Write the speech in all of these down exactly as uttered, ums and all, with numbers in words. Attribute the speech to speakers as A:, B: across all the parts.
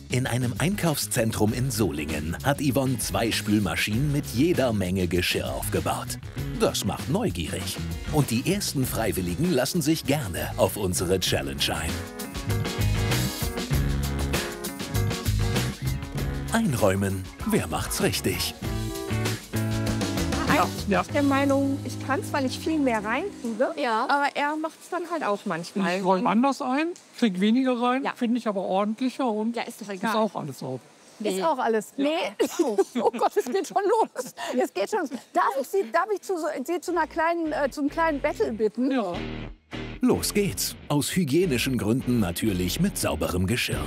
A: In einem Einkaufszentrum in Solingen hat Yvonne zwei Spülmaschinen mit jeder Menge Geschirr aufgebaut. Das macht neugierig. Und die ersten Freiwilligen lassen sich gerne auf unsere Challenge ein. Einräumen, wer macht's richtig?
B: Ich bin der Meinung, ich kann es, weil ich viel mehr reintue,
C: Ja.
B: aber er macht es dann halt auch manchmal.
D: Ich räume anders ein, krieg weniger rein,
B: Ja.
D: finde ich aber ordentlicher und
B: Ja, ist doch
D: ist
B: egal.
D: auch alles sauber.
C: Ist auch alles. Nee. Oh Gott, es geht schon los. Es geht schon los. Darf ich Sie, darf ich zu, so, Sie zu, einer kleinen, äh, zu einem kleinen Battle bitten?
D: Ja.
A: Los geht's. Aus hygienischen Gründen natürlich mit sauberem Geschirr.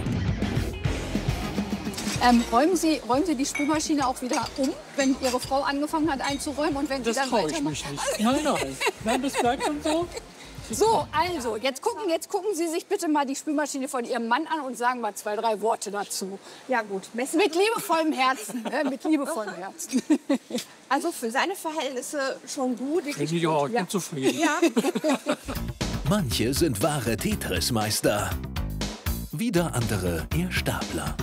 C: Ähm, räumen, Sie, räumen Sie die Spülmaschine auch wieder um, wenn Ihre Frau angefangen hat einzuräumen? Und wenn Sie
D: Das
C: dann
D: traue ich
C: weitermachen?
D: mich nicht. Nein, nein. Nein, das bleibt dann so.
C: So, also, jetzt gucken, jetzt gucken Sie sich bitte mal die Spülmaschine von Ihrem Mann an und sagen mal zwei, drei Worte dazu.
B: Ja gut, Messer.
C: Mit liebevollem Herzen. Ne? Mit liebevollem Herzen.
B: Also für seine Verhältnisse schon gut.
D: Bin
B: Wirklich
D: ich auch
B: gut. Ja.
D: bin zufrieden.
B: Ja.
A: Manche sind wahre Tetris-Meister. Wieder andere eher Stapler.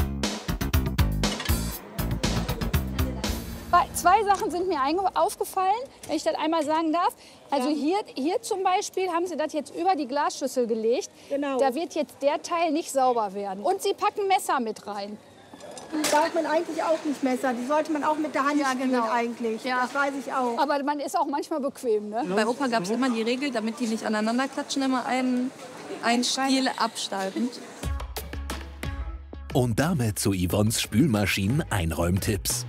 C: Zwei Sachen sind mir aufgefallen, wenn ich das einmal sagen darf. Also hier, hier zum Beispiel haben Sie das jetzt über die Glasschüssel gelegt.
B: Genau.
C: Da wird jetzt der Teil nicht sauber werden. Und Sie packen Messer mit rein.
B: Die darf man eigentlich auch nicht Messer. Die sollte man auch mit der Hand
C: Ja,
B: spielen
C: genau.
B: eigentlich.
C: Ja.
B: Das weiß ich auch.
C: Aber man ist auch manchmal bequem, ne?
E: Bei Opa gab es immer die Regel, damit die nicht aneinander klatschen, immer einen, einen Stiel abschneiden.
A: Und damit zu Yvonnes Spülmaschinen-Einräumtipps.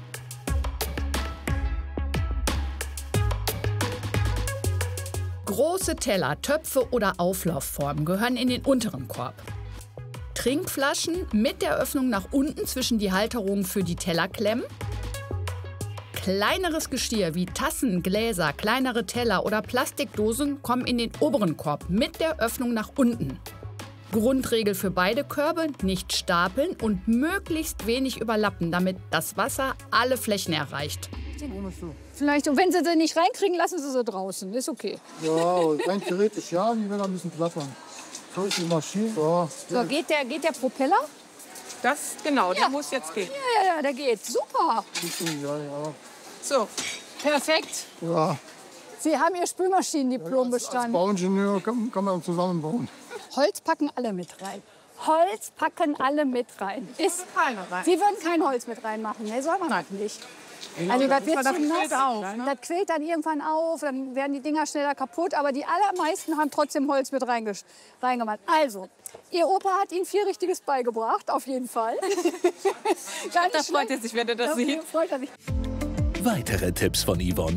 F: Große Teller, Töpfe oder Auflaufformen gehören in den unteren Korb. Trinkflaschen mit der Öffnung nach unten zwischen die Halterungen für die Teller klemmen. Kleineres Geschirr wie Tassen, Gläser, kleinere Teller oder Plastikdosen kommen in den oberen Korb mit der Öffnung nach unten. Grundregel für beide Körbe: nicht stapeln und möglichst wenig überlappen, damit das Wasser alle Flächen erreicht.
C: Vielleicht, und wenn Sie sie nicht reinkriegen, lassen Sie sie draußen. Ist okay.
G: Ja, rein theoretisch ja, die werden ein bisschen platt machen. So ist die Maschine. So.
C: So, geht der, geht der Propeller?
B: Das, genau, der
C: Ja.
B: muss jetzt gehen.
C: Ja, ja, ja, der geht. Super.
G: Ja, ja.
B: So,
C: Perfekt.
G: Ja,
C: Sie haben Ihr Spülmaschinendiplom
G: als
C: bestanden.
G: Bauingenieur kann, kann man zusammenbauen.
C: Holz packen alle mit rein. Holz packen alle mit rein. Ist
B: keine rein.
C: Sie würden kein Holz mit reinmachen. Ne, soll man nicht. Also das wird
B: das
C: zu
B: quillt
C: nass.
B: auf, ne?
C: Das quillt dann irgendwann auf, dann werden die Dinger schneller kaputt. Aber die allermeisten haben trotzdem Holz mit reingesch- reingemacht. Also, Ihr Opa hat Ihnen viel Richtiges beigebracht, auf jeden Fall. Ganz
E: Da freut
C: schlecht.
E: er sich, wenn er das
C: Da
E: sieht.
C: freut er sich.
A: Weitere Tipps von Yvonne.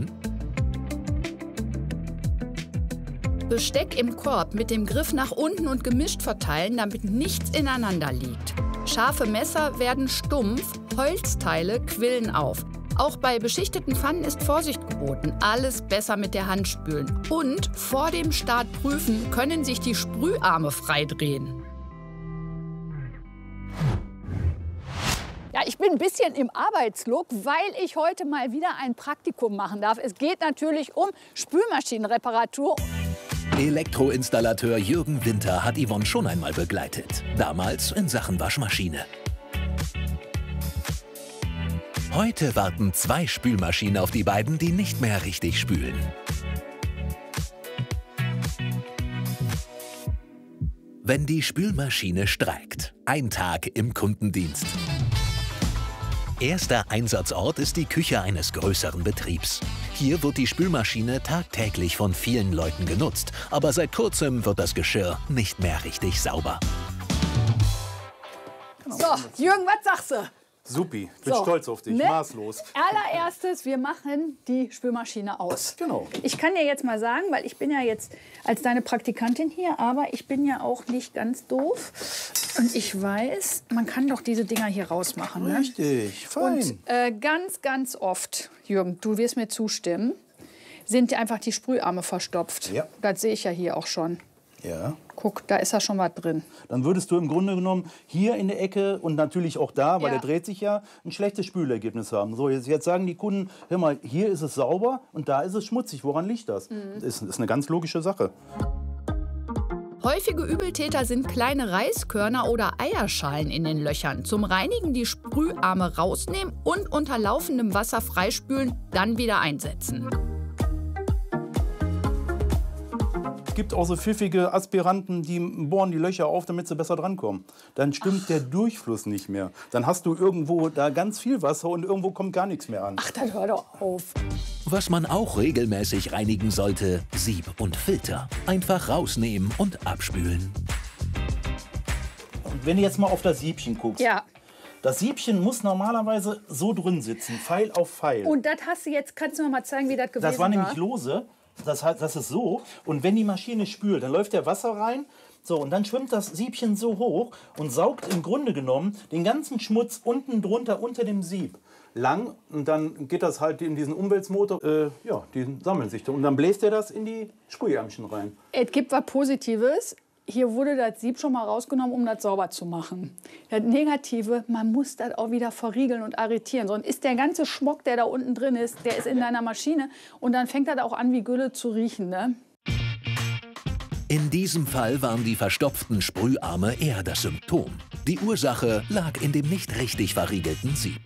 F: Besteck im Korb mit dem Griff nach unten und gemischt verteilen, damit nichts ineinander liegt. Scharfe Messer werden stumpf, Holzteile quillen auf. Auch bei beschichteten Pfannen ist Vorsicht geboten. Alles besser mit der Hand spülen. Und vor dem Start prüfen, können sich die Sprüharme freidrehen.
C: Ja, ich bin ein bisschen im Arbeitslook, weil ich heute mal wieder ein Praktikum machen darf. Es geht natürlich um Spülmaschinenreparatur.
A: Elektroinstallateur Jürgen Winter hat Yvonne schon einmal begleitet. Damals in Sachen Waschmaschine. Heute warten zwei Spülmaschinen auf die beiden, die nicht mehr richtig spülen. Wenn die Spülmaschine streikt. Ein Tag im Kundendienst. Erster Einsatzort ist die Küche eines größeren Betriebs. Hier wird die Spülmaschine tagtäglich von vielen Leuten genutzt, aber seit kurzem wird das Geschirr nicht mehr richtig sauber.
C: So, Jürgen, was sagst du?
H: Supi, ich bin
C: So,
H: stolz auf dich,
C: ne?
H: maßlos.
C: Allererstes, wir machen die Spülmaschine aus.
H: Genau.
C: Ich kann dir jetzt mal sagen, weil ich bin ja jetzt als deine Praktikantin hier, aber ich bin ja auch nicht ganz doof. Und ich weiß, man kann doch diese Dinger hier rausmachen. Ne?
H: Richtig, fein.
C: Und äh, ganz, ganz oft, Jürgen, du wirst mir zustimmen, sind einfach die Sprüharme verstopft.
H: Ja.
C: Das sehe ich ja hier auch schon.
H: Ja.
C: Guck, da ist ja schon was drin.
H: Dann würdest du im Grunde genommen hier in der Ecke und natürlich auch da, weil
C: Ja.
H: der dreht sich ja, ein schlechtes Spülergebnis haben. So, jetzt, jetzt sagen die Kunden, hör mal, hier ist es sauber und da ist es schmutzig. Woran liegt das?
C: Mhm.
H: Das ist, ist eine ganz logische Sache.
F: Häufige Übeltäter sind kleine Reiskörner oder Eierschalen in den Löchern. Zum Reinigen die Sprüharme rausnehmen und unter laufendem Wasser freispülen, dann wieder einsetzen.
H: Es gibt auch so pfiffige Aspiranten, die bohren die Löcher auf, damit sie besser drankommen. Dann stimmt Ach. der Durchfluss nicht mehr. Dann hast du irgendwo da ganz viel Wasser und irgendwo kommt gar nichts mehr an.
C: Ach, dann hör doch auf.
A: Was man auch regelmäßig reinigen sollte, Sieb und Filter. Einfach rausnehmen und abspülen.
H: Und wenn du jetzt mal auf das Siebchen guckst.
C: Ja.
H: Das Siebchen muss normalerweise so drin sitzen, Pfeil auf Pfeil.
C: Und das hast du jetzt, kannst du mir mal zeigen, wie das gewesen war?
H: Das war nämlich lose. Das, heißt, das ist so. Und wenn die Maschine spült, dann läuft der Wasser rein. So, und dann schwimmt das Siebchen so hoch und saugt im Grunde genommen den ganzen Schmutz unten drunter unter dem Sieb lang. Und dann geht das halt in diesen Umweltmotor. Äh, ja, die sammeln sich da. Und dann bläst er das in die Sprühärmchen rein.
C: Es gibt was Positives. Hier wurde das Sieb schon mal rausgenommen, um das sauber zu machen. Das Negative, man muss das auch wieder verriegeln und arretieren. Sonst ist der ganze Schmock, der da unten drin ist, der ist in deiner Maschine. Und dann fängt das auch an, wie Gülle zu riechen, ne?
A: In diesem Fall waren die verstopften Sprüharme eher das Symptom. Die Ursache lag in dem nicht richtig verriegelten Sieb.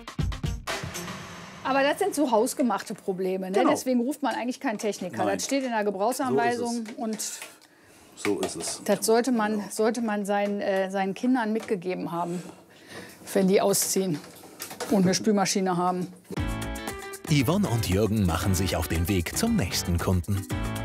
C: Aber das sind so hausgemachte Probleme, ne?
H: Genau.
C: Deswegen ruft man eigentlich keinen Techniker.
H: Nein.
C: Das steht in der Gebrauchsanweisung
H: So
C: und
H: so ist es.
C: das sollte man, sollte man seinen, äh, seinen Kindern mitgegeben haben, wenn die ausziehen und eine Spülmaschine haben.
A: Yvonne und Jürgen machen sich auf den Weg zum nächsten Kunden.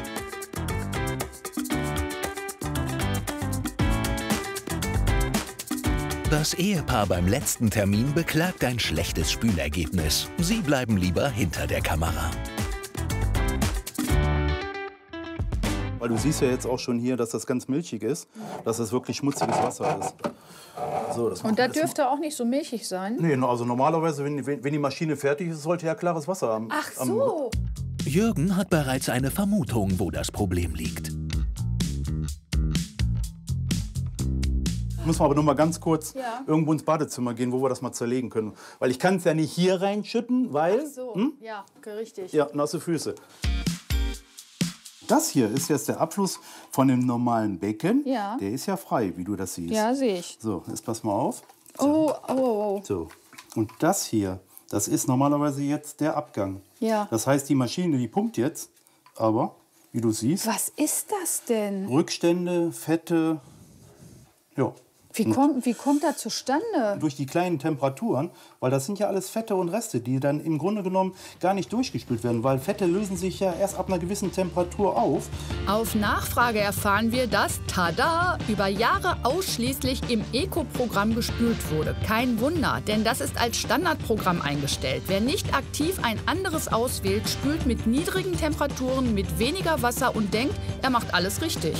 A: Das Ehepaar beim letzten Termin beklagt ein schlechtes Spülergebnis. Sie bleiben lieber hinter der Kamera.
H: Weil du siehst ja jetzt auch schon hier, dass das ganz milchig ist, dass das wirklich schmutziges Wasser ist. So, das
C: Und das dürfte auch nicht so milchig sein?
H: Nee, also normalerweise, wenn, wenn die Maschine fertig ist, sollte ja klares Wasser haben.
C: Ach so.
A: Jürgen hat bereits eine Vermutung, wo das Problem liegt.
H: Müssen wir aber noch mal ganz kurz
C: Ja.
H: irgendwo ins Badezimmer gehen, wo wir das mal zerlegen können. Weil ich kann es ja nicht hier reinschütten, weil...
C: Ach so,
H: Hm?
C: ja, richtig.
H: Ja, nasse Füße. Das hier ist jetzt der Abfluss von dem normalen Becken.
C: Ja.
H: Der ist ja frei, wie du das siehst.
C: Ja, sehe ich.
H: So, jetzt pass mal auf.
C: Oh, oh, oh.
H: So. Und das hier, das ist normalerweise jetzt der Abgang.
C: Ja.
H: Das heißt, die Maschine, die pumpt jetzt, aber, wie du siehst,
C: Was ist das denn?
H: Rückstände, Fette, ja.
C: Wie kommt, wie kommt das zustande?
H: Durch die kleinen Temperaturen, weil das sind ja alles Fette und Reste, die dann im Grunde genommen gar nicht durchgespült werden, weil Fette lösen sich ja erst ab einer gewissen Temperatur auf.
F: Auf Nachfrage erfahren wir, dass, tada, über Jahre ausschließlich im Eco-Programm gespült wurde. Kein Wunder, denn das ist als Standardprogramm eingestellt. Wer nicht aktiv ein anderes auswählt, spült mit niedrigen Temperaturen, mit weniger Wasser und denkt, er macht alles richtig.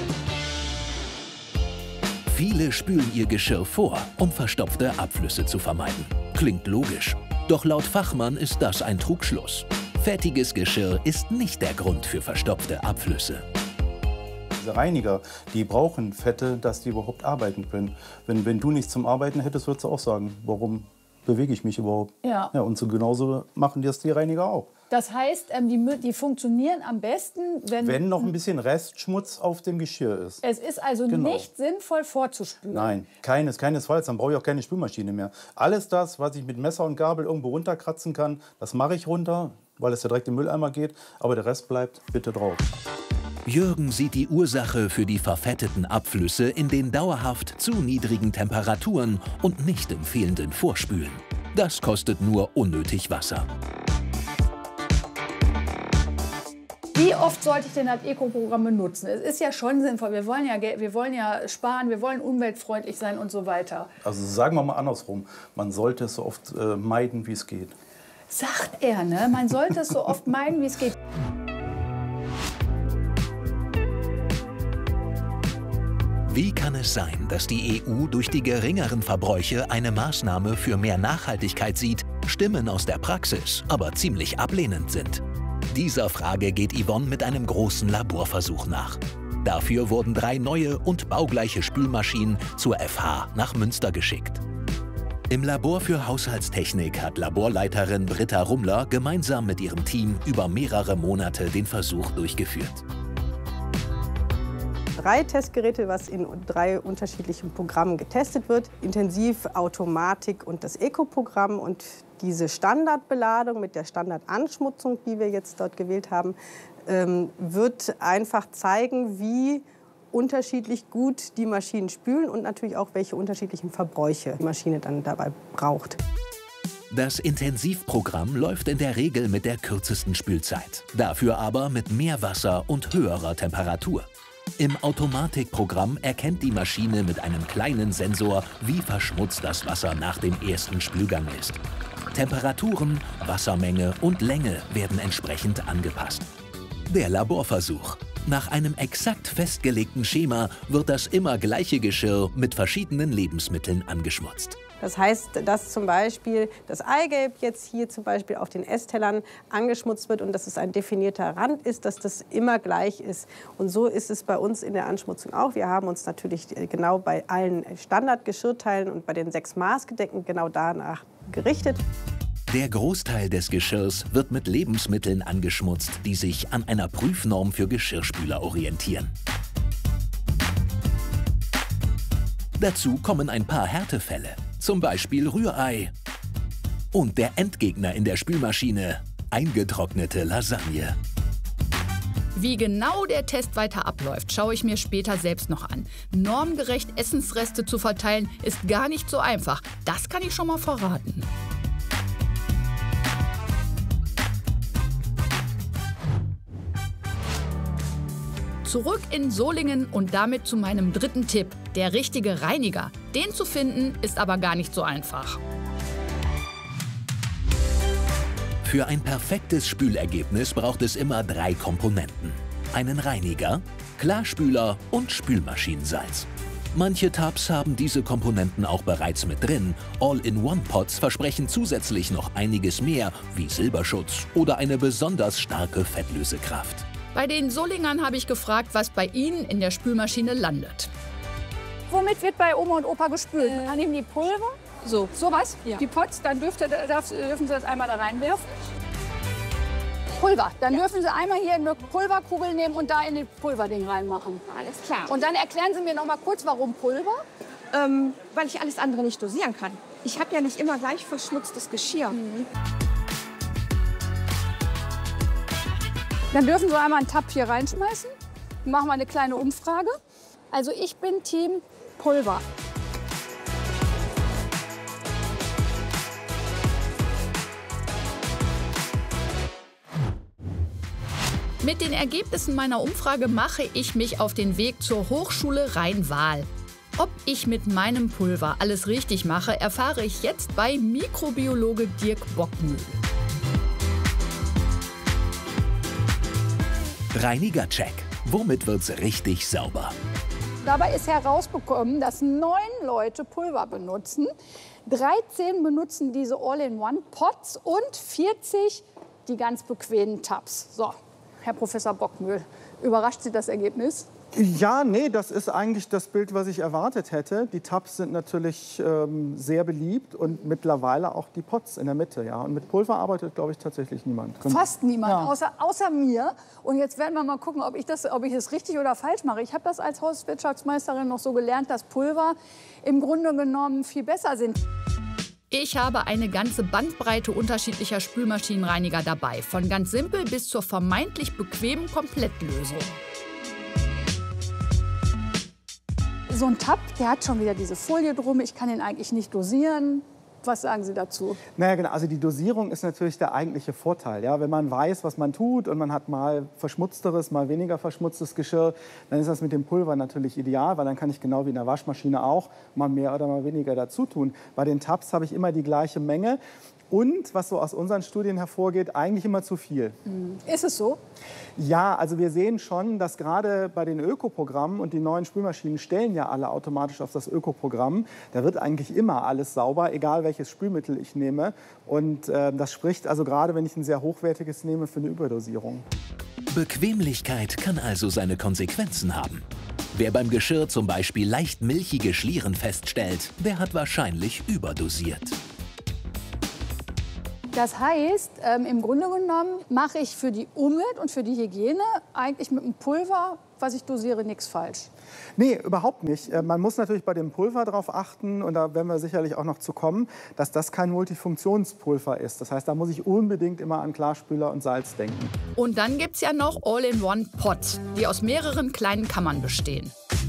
A: Viele spülen ihr Geschirr vor, um verstopfte Abflüsse zu vermeiden. Klingt logisch. Doch laut Fachmann ist das ein Trugschluss. Fettiges Geschirr ist nicht der Grund für verstopfte Abflüsse.
H: Diese Reiniger, die brauchen Fette, dass die überhaupt arbeiten können. Wenn, wenn du nichts zum Arbeiten hättest, würdest du auch sagen, warum bewege ich mich überhaupt?
C: Ja.
H: Ja, und so genauso machen das die Reiniger auch.
C: Das heißt, ähm, die, mü- die funktionieren am besten, wenn,
H: Wenn noch ein bisschen Restschmutz auf dem Geschirr ist.
C: es ist also
H: Genau.
C: nicht sinnvoll vorzuspülen.
H: Nein, keines, keinesfalls. Dann brauche ich auch keine Spülmaschine mehr. Alles das, was ich mit Messer und Gabel irgendwo runterkratzen kann, das mache ich runter, weil es ja direkt im Mülleimer geht. Aber der Rest bleibt bitte drauf.
A: Jürgen sieht die Ursache für die verfetteten Abflüsse in den dauerhaft zu niedrigen Temperaturen und nicht im fehlenden Vorspülen. Das kostet nur unnötig Wasser.
C: Wie oft sollte ich denn das Eco-Programm benutzen? Es ist ja schon sinnvoll. Wir wollen ja, Geld- wir wollen ja sparen, wir wollen umweltfreundlich sein und so weiter.
H: Also sagen wir mal andersrum. Man sollte es so oft äh, meiden, wie es geht.
C: Sagt er, ne? Man sollte es so oft meiden, wie es geht.
A: Wie kann es sein, dass die E U durch die geringeren Verbräuche eine Maßnahme für mehr Nachhaltigkeit sieht, Stimmen aus der Praxis aber ziemlich ablehnend sind? Dieser Frage geht Yvonne mit einem großen Laborversuch nach. Dafür wurden drei neue und baugleiche Spülmaschinen zur F H nach Münster geschickt. Im Labor für Haushaltstechnik hat Laborleiterin Britta Rummler gemeinsam mit ihrem Team über mehrere Monate den Versuch durchgeführt.
I: drei Testgeräte, was in drei unterschiedlichen Programmen getestet wird. Intensiv, Automatik und das Eco-Programm. Und diese Standardbeladung mit der Standardanschmutzung, die wir jetzt dort gewählt haben, ähm, wird einfach zeigen, wie unterschiedlich gut die Maschinen spülen und natürlich auch, welche unterschiedlichen Verbräuche die Maschine dann dabei braucht.
A: Das Intensivprogramm läuft in der Regel mit der kürzesten Spülzeit, dafür aber mit mehr Wasser und höherer Temperatur. Im Automatikprogramm erkennt die Maschine mit einem kleinen Sensor, wie verschmutzt das Wasser nach dem ersten Spülgang ist. Temperaturen, Wassermenge und Länge werden entsprechend angepasst. Der Laborversuch. Nach einem exakt festgelegten Schema wird das immer gleiche Geschirr mit verschiedenen Lebensmitteln angeschmutzt.
I: Das heißt, dass zum Beispiel das Eigelb jetzt hier zum Beispiel auf den Esstellern angeschmutzt wird und dass es ein definierter Rand ist, dass das immer gleich ist. Und so ist es bei uns in der Anschmutzung auch. Wir haben uns natürlich genau bei allen Standardgeschirrteilen und bei den sechs Maßgedecken genau danach gerichtet.
A: Der Großteil des Geschirrs wird mit Lebensmitteln angeschmutzt, die sich an einer Prüfnorm für Geschirrspüler orientieren. Dazu kommen ein paar Härtefälle, zum Beispiel Rührei. Und der Endgegner in der Spülmaschine, eingetrocknete Lasagne.
F: Wie genau der Test weiter abläuft, schaue ich mir später selbst noch an. Normgerecht Essensreste zu verteilen, ist gar nicht so einfach. Das kann ich schon mal verraten. Zurück in Solingen und damit zu meinem dritten Tipp, der richtige Reiniger. Den zu finden, ist aber gar nicht so einfach.
A: Für ein perfektes Spülergebnis braucht es immer drei Komponenten. Einen Reiniger, Klarspüler und Spülmaschinensalz. Manche Tubs haben diese Komponenten auch bereits mit drin. All-in-One-Pots versprechen zusätzlich noch einiges mehr, wie Silberschutz oder eine besonders starke Fettlösekraft.
F: Bei den Solingern habe ich gefragt, was bei ihnen in der Spülmaschine landet.
C: Womit wird bei Oma und Opa gespült? Äh, Dann nehmen die Pulver,
E: So.
C: sowas,
E: Ja.
C: die Pots, dann dürfte, darf, dürfen Sie das einmal da reinwerfen. Pulver, dann dürfen Sie einmal hier eine Pulverkugel nehmen und da in das Pulverding reinmachen.
B: Alles klar.
C: Und dann erklären Sie mir noch mal kurz, warum Pulver?
B: Ähm, weil ich alles andere nicht dosieren kann. Ich habe ja nicht immer gleich verschmutztes Geschirr.
C: Mhm. Dann dürfen Sie einmal einen Tab hier reinschmeißen. Machen wir eine kleine Umfrage. Also ich bin Team Pulver.
F: Mit den Ergebnissen meiner Umfrage mache ich mich auf den Weg zur Hochschule Rhein-Waal. Ob ich mit meinem Pulver alles richtig mache, erfahre ich jetzt bei Mikrobiologe Dirk Bockmühl.
A: Reinigercheck. Womit wird's richtig sauber?
C: Dabei ist herausgekommen, dass neun Leute Pulver benutzen, dreizehn benutzen diese All-in-One-Pots und vierzig die ganz bequemen Tabs. So, Herr Professor Bockmühl, überrascht Sie das Ergebnis?
G: Ja, nee, das ist eigentlich das Bild, was ich erwartet hätte. Die Tabs sind natürlich ähm, sehr beliebt und mittlerweile auch die Pots in der Mitte. Ja. Und mit Pulver arbeitet, glaube ich, tatsächlich niemand.
C: Fast niemand,
G: Ja.
C: außer, außer mir. Und jetzt werden wir mal gucken, ob ich das, ob ich das richtig oder falsch mache. Ich habe das als Hauswirtschaftsmeisterin noch so gelernt, dass Pulver im Grunde genommen viel besser sind.
F: Ich habe eine ganze Bandbreite unterschiedlicher Spülmaschinenreiniger dabei, von ganz simpel bis zur vermeintlich bequemen Komplettlösung.
C: So ein Tab, der hat schon wieder diese Folie drum. Ich kann ihn eigentlich nicht dosieren. Was sagen Sie dazu?
G: Naja, genau. Also die Dosierung ist natürlich der eigentliche Vorteil. Ja? Wenn man weiß, was man tut und man hat mal verschmutzteres, mal weniger verschmutztes Geschirr, dann ist das mit dem Pulver natürlich ideal, weil dann kann ich genau wie in der Waschmaschine auch mal mehr oder mal weniger dazu tun. Bei den Tabs habe ich immer die gleiche Menge. Und, was so aus unseren Studien hervorgeht, eigentlich immer zu viel.
C: Ist es so?
G: Ja, also wir sehen schon, dass gerade bei den Ökoprogrammen, und die neuen Spülmaschinen stellen ja alle automatisch auf das Ökoprogramm, da wird eigentlich immer alles sauber, egal welches Spülmittel ich nehme. Und äh, das spricht also gerade, wenn ich ein sehr hochwertiges nehme, für eine Überdosierung.
A: Bequemlichkeit kann also seine Konsequenzen haben. Wer beim Geschirr zum Beispiel leicht milchige Schlieren feststellt, der hat wahrscheinlich überdosiert.
C: Das heißt, ähm, im Grunde genommen mache ich für die Umwelt und für die Hygiene eigentlich mit dem Pulver, was ich dosiere, nichts falsch.
G: Nee, überhaupt nicht. Man muss natürlich bei dem Pulver darauf achten, und da werden wir sicherlich auch noch zu kommen, dass das kein Multifunktionspulver ist. Das heißt, da muss ich unbedingt immer an Klarspüler und Salz denken.
F: Und dann gibt es ja noch All-in-One-Pots, die aus mehreren kleinen Kammern bestehen.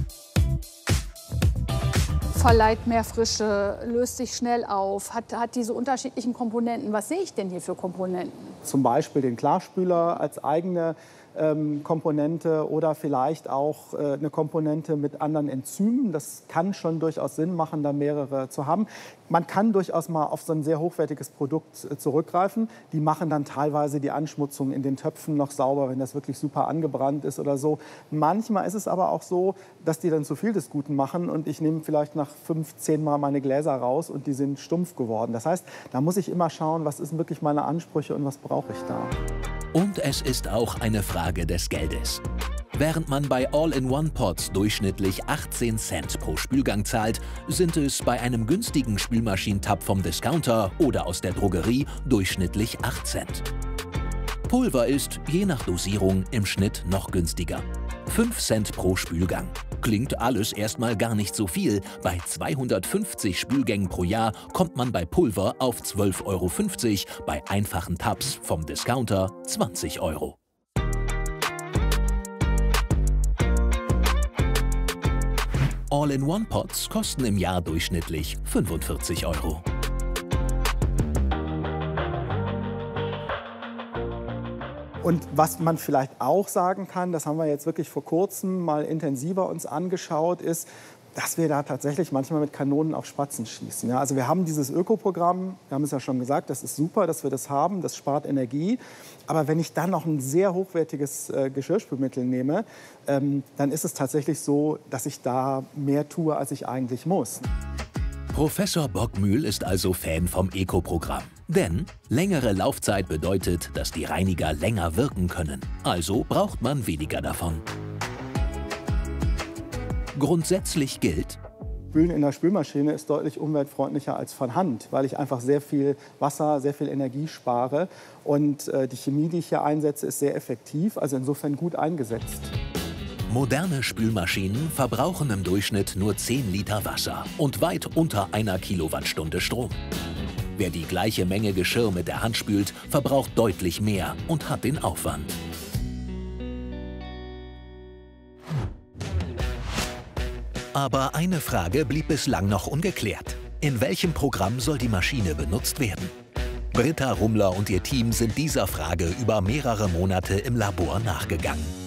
C: Verleiht mehr Frische, löst sich schnell auf, hat, hat diese unterschiedlichen Komponenten. Was sehe ich denn hier für Komponenten?
G: Zum Beispiel den Klarspüler als eigene ähm, Komponente oder vielleicht auch äh, eine Komponente mit anderen Enzymen. Das kann schon durchaus Sinn machen, da mehrere zu haben. Man kann durchaus mal auf so ein sehr hochwertiges Produkt äh, zurückgreifen. Die machen dann teilweise die Anschmutzung in den Töpfen noch sauber, wenn das wirklich super angebrannt ist oder so. Manchmal ist es aber auch so, dass die dann zu viel des Guten machen und ich nehme vielleicht nach fünf, zehn Mal meine Gläser raus und die sind stumpf geworden. Das heißt, da muss ich immer schauen, was sind wirklich meine Ansprüche und was brauche ich da.
A: Und es ist auch eine Frage des Geldes. Während man bei All-in-One-Pots durchschnittlich achtzehn Cent pro Spülgang zahlt, sind es bei einem günstigen Spülmaschinentab vom Discounter oder aus der Drogerie durchschnittlich acht Cent. Pulver ist, je nach Dosierung, im Schnitt noch günstiger. fünf Cent pro Spülgang. Klingt alles erstmal gar nicht so viel. Bei zweihundertfünfzig Spülgängen pro Jahr kommt man bei Pulver auf zwölf Euro fünfzig, bei einfachen Tabs vom Discounter zwanzig Euro. All-in-One-Pots kosten im Jahr durchschnittlich fünfundvierzig Euro.
G: Und was man vielleicht auch sagen kann, das haben wir jetzt wirklich vor kurzem mal intensiver uns angeschaut, ist, dass wir da tatsächlich manchmal mit Kanonen auf Spatzen schießen. Ja, also wir haben dieses Ökoprogramm, wir haben es ja schon gesagt, das ist super, dass wir das haben, das spart Energie. Aber wenn ich dann noch ein sehr hochwertiges äh, Geschirrspülmittel nehme, ähm, dann ist es tatsächlich so, dass ich da mehr tue, als ich eigentlich muss.
A: Professor Bockmühl ist also Fan vom Eco-Programm. Denn längere Laufzeit bedeutet, dass die Reiniger länger wirken können. Also braucht man weniger davon. Grundsätzlich gilt:
G: Spülen in der Spülmaschine ist deutlich umweltfreundlicher als von Hand, weil ich einfach sehr viel Wasser, sehr viel Energie spare. Und äh, die Chemie, die ich hier einsetze, ist sehr effektiv, also insofern gut eingesetzt.
A: Moderne Spülmaschinen verbrauchen im Durchschnitt nur zehn Liter Wasser und weit unter einer Kilowattstunde Strom. Wer die gleiche Menge Geschirr mit der Hand spült, verbraucht deutlich mehr und hat den Aufwand. Aber eine Frage blieb bislang noch ungeklärt. In welchem Programm soll die Maschine benutzt werden? Britta Rummler und ihr Team sind dieser Frage über mehrere Monate im Labor nachgegangen.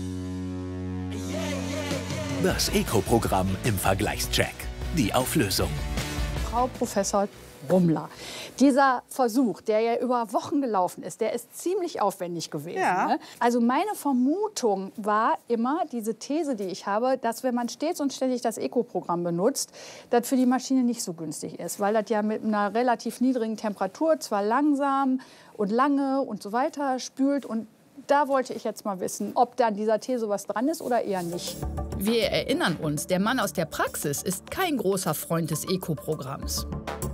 A: Das Eco-Programm im Vergleichscheck. Die Auflösung.
C: Frau Professor Rummler, dieser Versuch, der ja über Wochen gelaufen ist, der ist ziemlich aufwendig gewesen.
I: Ja.
C: Ne? Also meine Vermutung war immer, diese These, die ich habe, dass wenn man stets und ständig das Eco-Programm benutzt, das für die Maschine nicht so günstig ist, weil das ja mit einer relativ niedrigen Temperatur zwar langsam und lange und so weiter spült. Und da wollte ich jetzt mal wissen, ob da an dieser These was dran ist oder eher nicht.
F: Wir erinnern uns, der Mann aus der Praxis ist kein großer Freund des Eco-Programms.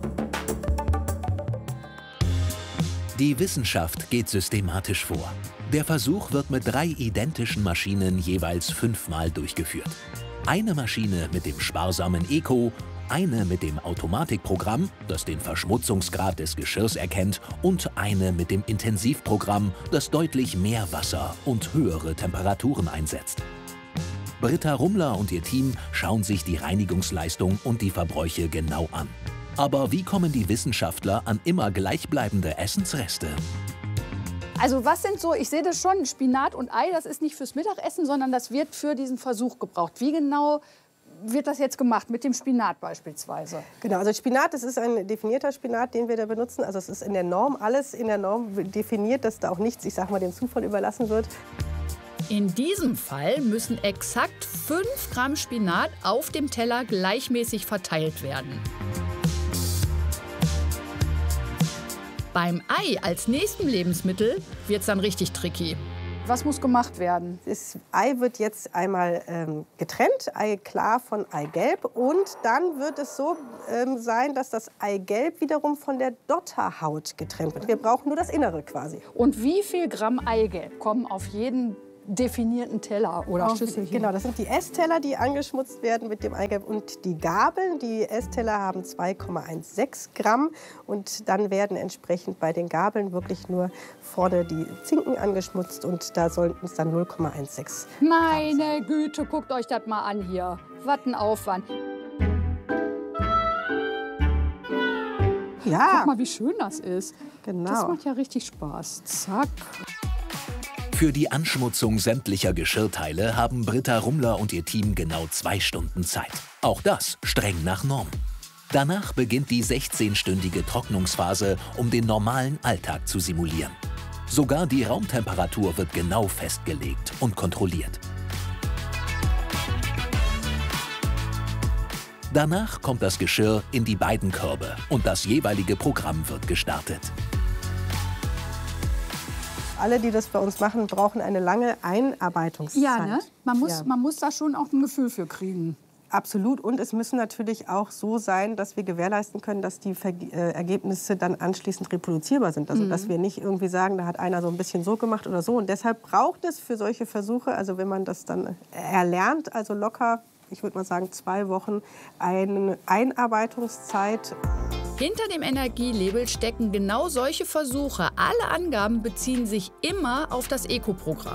A: Die Wissenschaft geht systematisch vor. Der Versuch wird mit drei identischen Maschinen jeweils fünfmal durchgeführt. Eine Maschine mit dem sparsamen Eco, eine mit dem Automatikprogramm, das den Verschmutzungsgrad des Geschirrs erkennt, und eine mit dem Intensivprogramm, das deutlich mehr Wasser und höhere Temperaturen einsetzt. Britta Rummler und ihr Team schauen sich die Reinigungsleistung und die Verbräuche genau an. Aber wie kommen die Wissenschaftler an immer gleichbleibende Essensreste?
C: Also was sind so, ich sehe das schon, Spinat und Ei, das ist nicht fürs Mittagessen, sondern das wird für diesen Versuch gebraucht. Wie genau wird das jetzt gemacht, mit dem Spinat beispielsweise?
I: Genau, also Spinat, das ist ein definierter Spinat, den wir da benutzen. Also es ist in der Norm, alles in der Norm definiert, dass da auch nichts, ich sag mal, dem Zufall überlassen wird.
F: In diesem Fall müssen exakt fünf Gramm Spinat auf dem Teller gleichmäßig verteilt werden. Beim Ei als nächstem Lebensmittel wird es dann richtig tricky.
C: Was muss gemacht werden?
I: Das Ei wird jetzt einmal ähm, getrennt, Eiklar von Eigelb. Und dann wird es so ähm, sein, dass das Eigelb wiederum von der Dotterhaut getrennt wird. Wir brauchen nur das Innere quasi.
C: Und wie viel Gramm Eigelb kommen auf jeden definierten Teller oder
I: Auf-
C: Schüsselchen?
I: Genau, das sind die Essteller, die angeschmutzt werden mit dem Eigelb. Und die Gabeln, die Essteller haben zwei Komma sechzehn Gramm. Und dann werden entsprechend bei den Gabeln wirklich nur vorne die Zinken angeschmutzt. Und da sollten es dann null Komma sechzehn.
C: Meine Güte, guckt euch das mal an hier. Was ein Aufwand.
I: Ja,
C: Guck mal, wie schön das ist.
I: genau.
C: Das macht ja richtig Spaß. Zack.
A: Für die Anschmutzung sämtlicher Geschirrteile haben Britta Rummler und ihr Team genau zwei Stunden Zeit. Auch das streng nach Norm. Danach beginnt die sechzehnstündige Trocknungsphase, um den normalen Alltag zu simulieren. Sogar die Raumtemperatur wird genau festgelegt und kontrolliert. Danach kommt das Geschirr in die beiden Körbe und das jeweilige Programm wird gestartet.
I: Alle, die das bei uns machen, brauchen eine lange Einarbeitungszeit.
C: Ja, ne? Man muss,
I: Ja.
C: man muss da schon auch ein Gefühl für kriegen.
I: Absolut. Und es müssen natürlich auch so sein, dass wir gewährleisten können, dass die Verge äh, Ergebnisse dann anschließend reproduzierbar sind. Also, dass wir nicht irgendwie sagen, da hat einer so ein bisschen so gemacht oder so. Und deshalb braucht es für solche Versuche, also wenn man das dann erlernt, also locker, ich würde mal sagen, zwei Wochen, eine Einarbeitungszeit.
F: Hinter dem Energielabel stecken genau solche Versuche. Alle Angaben beziehen sich immer auf das Eco-Programm.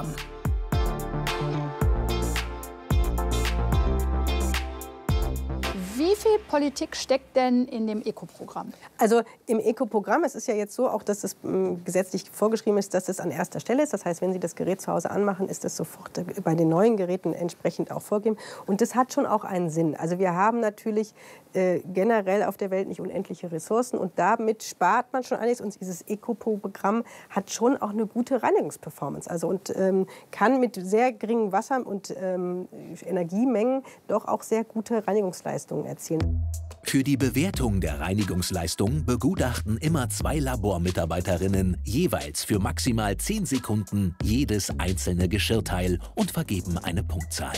C: Wie viel Politik steckt denn in dem Eco-Programm?
I: Also im Eco-Programm, es ist ja jetzt so, auch dass es ähm, gesetzlich vorgeschrieben ist, dass es an erster Stelle ist. Das heißt, wenn Sie das Gerät zu Hause anmachen, ist das sofort bei den neuen Geräten entsprechend auch vorgegeben. Und das hat schon auch einen Sinn. Also wir haben natürlich äh, generell auf der Welt nicht unendliche Ressourcen und damit spart man schon einiges. Und dieses Eco-Programm hat schon auch eine gute Reinigungsperformance. Also und ähm, kann mit sehr geringem Wasser und ähm, Energiemengen doch auch sehr gute Reinigungsleistungen erzielen.
A: Für die Bewertung der Reinigungsleistung begutachten immer zwei Labormitarbeiterinnen jeweils für maximal zehn Sekunden jedes einzelne Geschirrteil und vergeben eine Punktzahl.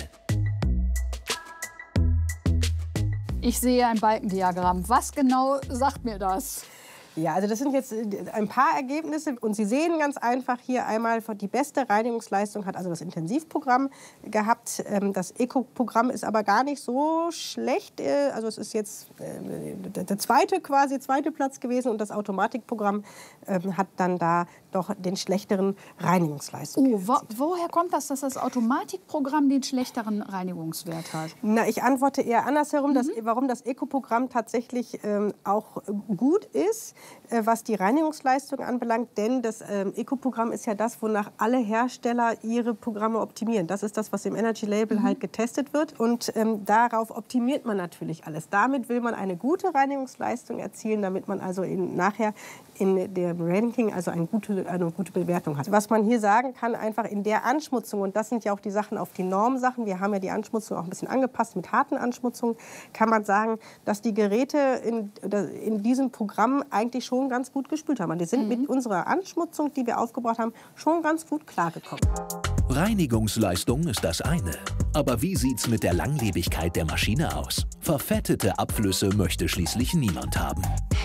C: Ich sehe ein Balkendiagramm. Was genau sagt mir das?
I: Ja, also das sind jetzt ein paar Ergebnisse und Sie sehen ganz einfach hier einmal, die beste Reinigungsleistung hat also das Intensivprogramm gehabt. Das Eco-Programm ist aber gar nicht so schlecht. Also es ist jetzt der zweite quasi, zweite Platz gewesen und das Automatikprogramm hat dann da doch den schlechteren Reinigungsleistung.
C: Oh, wo, woher kommt das, dass das Automatikprogramm den schlechteren Reinigungswert hat?
I: Na, ich antworte eher andersherum,
C: Mhm.
I: dass, warum das Eco-Programm tatsächlich ähm, auch gut ist, äh, was die Reinigungsleistung anbelangt. Denn das ähm, Eco-Programm ist ja das, wonach alle Hersteller ihre Programme optimieren. Das ist das, was im Energy Label
C: Mhm.
I: halt getestet wird. Und ähm, darauf optimiert man natürlich alles. Damit will man eine gute Reinigungsleistung erzielen, damit man also in, nachher in dem Ranking also eine gute, eine gute Bewertung hat. Was man hier sagen kann, einfach in der Anschmutzung, und das sind ja auch die Sachen auf die Normsachen, wir haben ja die Anschmutzung auch ein bisschen angepasst mit harten Anschmutzungen, kann man sagen, dass die Geräte in, in diesem Programm eigentlich schon ganz gut gespült haben. Und die sind
C: Mhm.
I: mit unserer Anschmutzung, die wir aufgebracht haben, schon ganz gut klargekommen.
A: Reinigungsleistung ist das eine. Aber wie sieht's mit der Langlebigkeit der Maschine aus? Verfettete Abflüsse möchte schließlich niemand haben.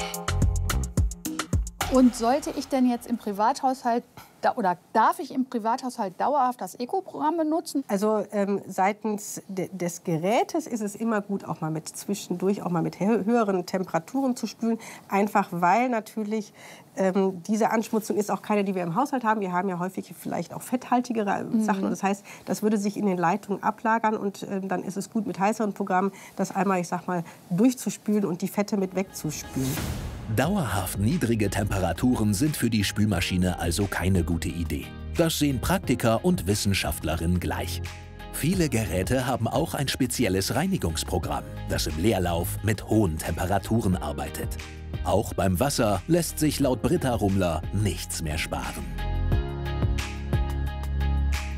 C: Und sollte ich denn jetzt im Privathaushalt da, oder darf ich im Privathaushalt dauerhaft das Eco-Programm benutzen?
I: Also ähm, seitens de des Gerätes ist es immer gut, auch mal mit zwischendurch auch mal mit hö höheren Temperaturen zu spülen, einfach weil natürlich ähm, diese Anschmutzung ist auch keine, die wir im Haushalt haben. Wir haben ja häufig vielleicht auch fetthaltigere
C: Mhm.
I: Sachen. Und das heißt, das würde sich in den Leitungen ablagern und ähm, dann ist es gut mit heißeren Programmen, das einmal, ich sag mal, durchzuspülen und die Fette mit wegzuspülen.
A: Dauerhaft niedrige Temperaturen sind für die Spülmaschine also keine gute Idee. Das sehen Praktiker und Wissenschaftlerinnen gleich. Viele Geräte haben auch ein spezielles Reinigungsprogramm, das im Leerlauf mit hohen Temperaturen arbeitet. Auch beim Wasser lässt sich laut Britta Rummler nichts mehr sparen.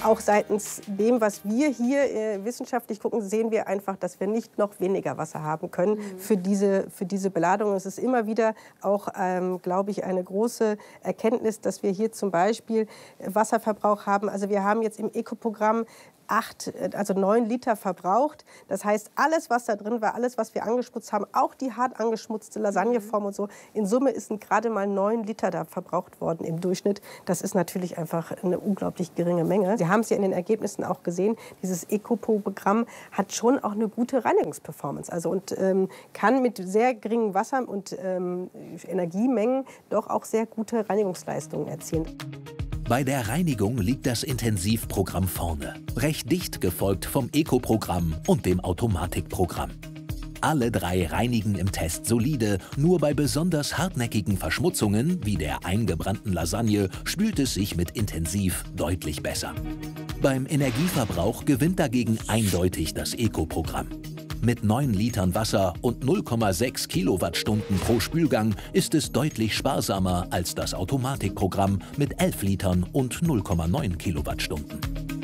I: Auch seitens dem, was wir hier äh, wissenschaftlich gucken, sehen wir einfach, dass wir nicht noch weniger Wasser haben können mhm. für, diese, für diese Beladung. Es ist immer wieder auch, ähm, glaube ich, eine große Erkenntnis, dass wir hier zum Beispiel Wasserverbrauch haben. Also wir haben jetzt im Eco-Programm acht, also neun Liter verbraucht. Das heißt, alles, was da drin war, alles, was wir angeschmutzt haben, auch die hart angeschmutzte Lasagneform und so, in Summe ist gerade mal neun Liter da verbraucht worden im Durchschnitt. Das ist natürlich einfach eine unglaublich geringe Menge. Sie haben es ja in den Ergebnissen auch gesehen, dieses Eco-Programm hat schon auch eine gute Reinigungsperformance. Also und ähm, kann mit sehr geringen Wasser- und ähm, Energiemengen doch auch sehr gute Reinigungsleistungen erzielen.
A: Bei der Reinigung liegt das Intensivprogramm vorne, recht dicht gefolgt vom Eco-Programm und dem Automatikprogramm. Alle drei reinigen im Test solide, nur bei besonders hartnäckigen Verschmutzungen wie der eingebrannten Lasagne spült es sich mit Intensiv deutlich besser. Beim Energieverbrauch gewinnt dagegen eindeutig das Eco-Programm. Mit neun Litern Wasser und null Komma sechs Kilowattstunden pro Spülgang ist es deutlich sparsamer als das Automatikprogramm mit elf Litern und null Komma neun Kilowattstunden.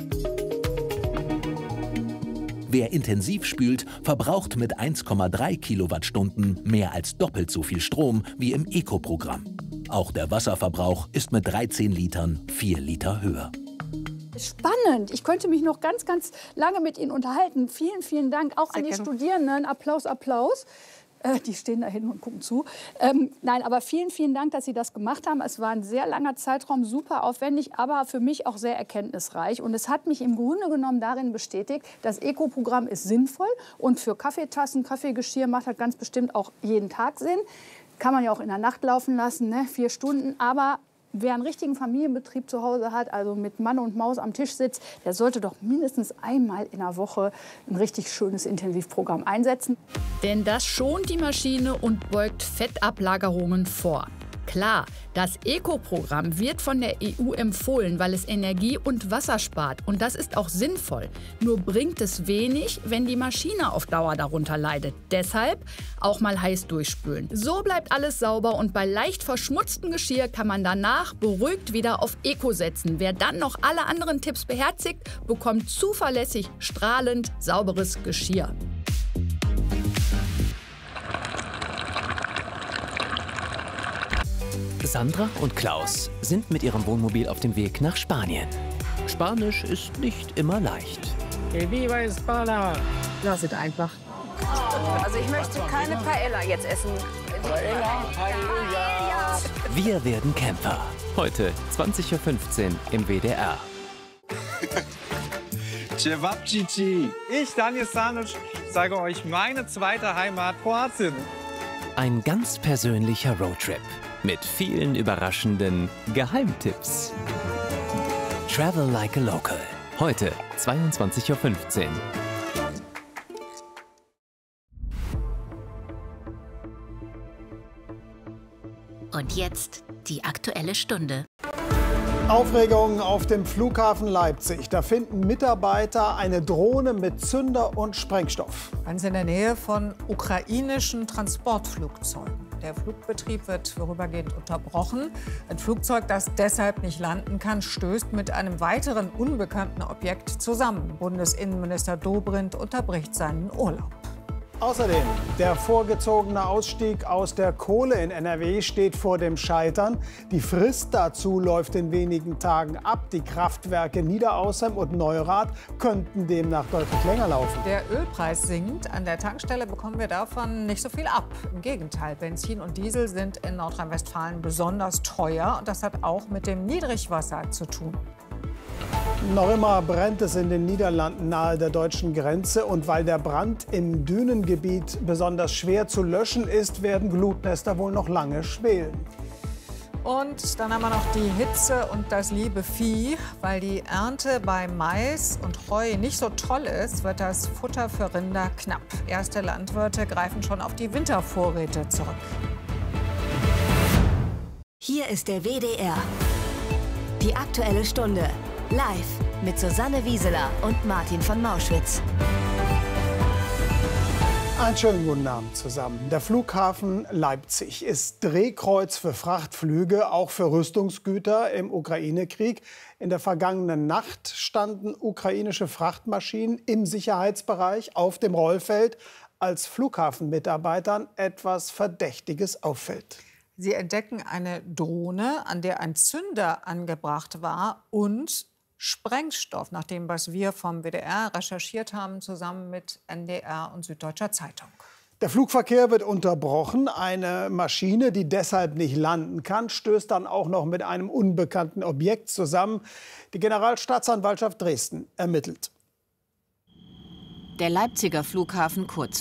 A: Wer intensiv spült, verbraucht mit eins Komma drei Kilowattstunden mehr als doppelt so viel Strom wie im Eco-Programm. Auch der Wasserverbrauch ist mit dreizehn Litern vier Liter höher.
C: Spannend. Ich könnte mich noch ganz, ganz lange mit Ihnen unterhalten. Vielen, vielen Dank. Auch
I: Sehr
C: an die
I: gerne.
C: Studierenden. Applaus, Applaus. Äh, die stehen da hinten und gucken zu. Ähm, nein, aber vielen, vielen Dank, dass Sie das gemacht haben. Es war ein sehr langer Zeitraum, super aufwendig, aber für mich auch sehr erkenntnisreich. Und es hat mich im Grunde genommen darin bestätigt, das Eco-Programm ist sinnvoll. Und für Kaffeetassen, Kaffeegeschirr macht das ganz bestimmt auch jeden Tag Sinn. Kann man ja auch in der Nacht laufen lassen, ne? Vier Stunden. Aber wer einen richtigen Familienbetrieb zu Hause hat, also mit Mann und Maus am Tisch sitzt, der sollte doch mindestens einmal in der Woche ein richtig schönes Intensivprogramm einsetzen.
F: Denn das schont die Maschine und beugt Fettablagerungen vor. Klar, das Eco-Programm wird von der E U empfohlen, weil es Energie und Wasser spart. Und das ist auch sinnvoll. Nur bringt es wenig, wenn die Maschine auf Dauer darunter leidet. Deshalb auch mal heiß durchspülen. So bleibt alles sauber und bei leicht verschmutztem Geschirr kann man danach beruhigt wieder auf Eco setzen. Wer dann noch alle anderen Tipps beherzigt, bekommt zuverlässig strahlend sauberes Geschirr.
J: Sandra und Klaus sind mit ihrem Wohnmobil auf dem Weg nach Spanien. Spanisch ist nicht immer leicht.
D: Viva España!
K: Lass es einfach. Also ich möchte keine Paella jetzt essen. Paella, Paella.
J: Wir werden Camper. Heute zwanzig Uhr fünfzehn im W D R.
L: Cevapcici. Ich, Daniel Stanic, sage euch meine zweite Heimat Kroatien.
J: Ein ganz persönlicher Roadtrip mit vielen überraschenden Geheimtipps. Travel like a local. Heute zweiundzwanzig Uhr fünfzehn.
M: Und jetzt die Aktuelle Stunde.
N: Aufregung auf dem Flughafen Leipzig. Da finden Mitarbeiter eine Drohne mit Zünder und Sprengstoff.
O: Ganz in der Nähe von ukrainischen Transportflugzeugen. Der Flugbetrieb wird vorübergehend unterbrochen. Ein Flugzeug, das deshalb nicht landen kann, stößt mit einem weiteren unbekannten Objekt zusammen. Bundesinnenminister Dobrindt unterbricht seinen Urlaub.
N: Außerdem, der vorgezogene Ausstieg aus der Kohle in N R W steht vor dem Scheitern. Die Frist dazu läuft in wenigen Tagen ab. Die Kraftwerke Niederaußem und Neurath könnten demnach deutlich länger laufen.
O: Der Ölpreis sinkt. An der Tankstelle bekommen wir davon nicht so viel ab. Im Gegenteil, Benzin und Diesel sind in Nordrhein-Westfalen besonders teuer. Und das hat auch mit dem Niedrigwasser zu tun.
N: Noch immer brennt es in den Niederlanden nahe der deutschen Grenze. Und weil der Brand im Dünengebiet besonders schwer zu löschen ist, werden Glutnester wohl noch lange schwelen.
O: Und dann haben wir noch die Hitze und das liebe Vieh. Weil die Ernte bei Mais und Heu nicht so toll ist, wird das Futter für Rinder knapp. Erste Landwirte greifen schon auf die Wintervorräte zurück.
M: Hier ist der W D R. Die Aktuelle Stunde. Live mit Susanne Wieseler und Martin von Mauschwitz.
N: Einen schönen guten Abend zusammen. Der Flughafen Leipzig ist Drehkreuz für Frachtflüge, auch für Rüstungsgüter im Ukraine-Krieg. In der vergangenen Nacht standen ukrainische Frachtmaschinen im Sicherheitsbereich auf dem Rollfeld, als Flughafenmitarbeitern etwas Verdächtiges auffällt.
O: Sie entdecken eine Drohne, an der ein Zünder angebracht war und Sprengstoff, nach dem, was wir vom W D R recherchiert haben, zusammen mit N D R und Süddeutscher Zeitung.
N: Der Flugverkehr wird unterbrochen. Eine Maschine, die deshalb nicht landen kann, stößt dann auch noch mit einem unbekannten Objekt zusammen. Die Generalstaatsanwaltschaft Dresden ermittelt.
P: Der Leipziger Flughafen kurz